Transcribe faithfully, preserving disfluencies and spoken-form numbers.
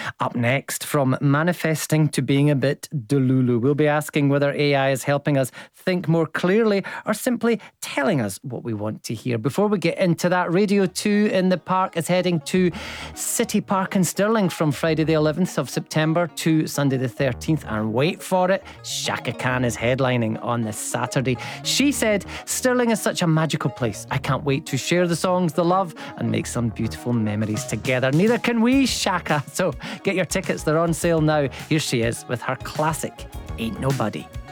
Up next, from manifesting to being a bit delulu, we'll be asking whether A I is helping us think more clearly or simply telling us what we want to hear. Before we get into that, Radio two in the Park is heading to City Park in Stirling from Friday the eleventh of September to Sunday the thirteenth. And wait for it, Chaka Khan is headlining on this Saturday. She said, "Stirling is such a magical place. I can't wait to share the songs, the love, and make some beautiful memories together." Neither can we, Chaka. So get your tickets, they're on sale now. Here she is with her classic, Ain't Nobody.